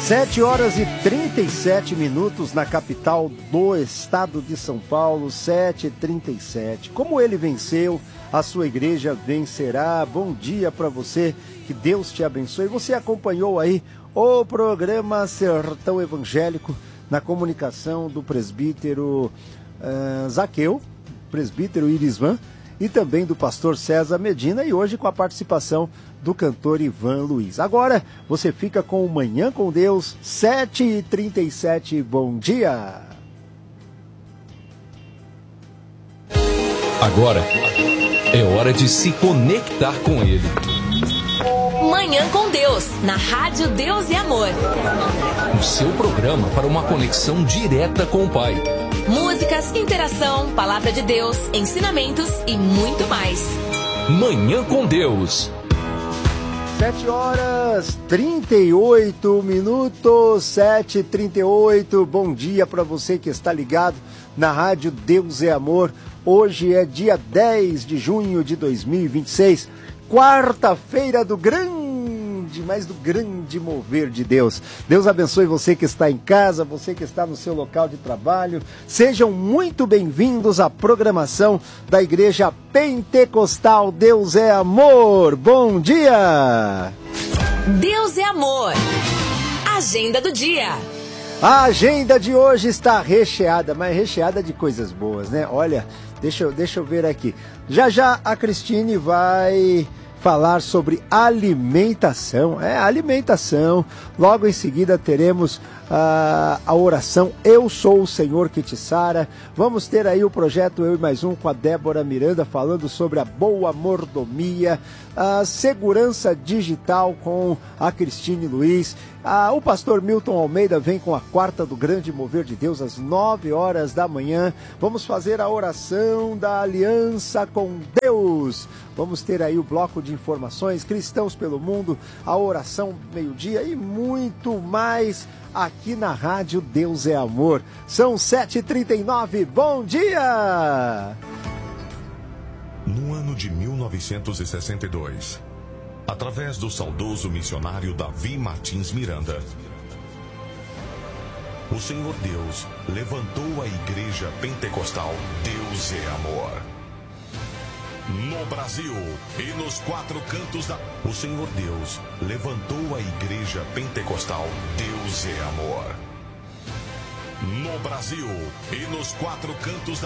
7h37 na capital do estado de São Paulo, 7h37. Como ele venceu, a sua igreja vencerá. Bom dia para você, que Deus te abençoe. Você acompanhou aí o programa Sertão Evangélico na comunicação do presbítero Zaqueu, presbítero Irisvan, e também do pastor César Medina, e hoje com a participação do cantor Ivan Luiz. Agora você fica com o Manhã com Deus, 7h37. Bom dia! Agora é hora de se conectar com Ele. Manhã com Deus, na Rádio Deus e Amor. O seu programa para uma conexão direta com o Pai. Músicas, interação, palavra de Deus, ensinamentos e muito mais. Manhã com Deus. 7h38, 7h38. Bom dia para você que está ligado na Rádio Deus é Amor. Hoje é dia 10 de junho de 2026, quarta-feira do grande mover de Deus. Deus abençoe você que está em casa, você que está no seu local de trabalho. Sejam muito bem-vindos à programação da Igreja Pentecostal Deus é Amor. Bom dia! Deus é Amor. Agenda do dia. A agenda de hoje está recheada, mas recheada de coisas boas, né? Olha, deixa eu ver aqui. Já a Cristine vai falar sobre alimentação. Alimentação. Logo em seguida teremos a oração Eu Sou o Senhor que te sara. Vamos ter aí o projeto Eu e Mais Um com a Débora Miranda falando sobre a boa mordomia, a segurança digital com a Cristine Luiz. O pastor Milton Almeida vem com a quarta do grande mover de Deus às 9h da manhã. Vamos fazer a oração da aliança com Deus. Vamos ter aí o bloco de informações, Cristãos pelo Mundo, a oração meio-dia e muito mais aqui na Rádio Deus é Amor. São 7h39, bom dia! No ano de 1962, através do saudoso missionário Davi Martins Miranda, o Senhor Deus levantou a Igreja Pentecostal Deus é Amor. No Brasil e nos quatro cantos da... O Senhor Deus levantou a Igreja Pentecostal Deus é Amor. No Brasil e nos quatro cantos da...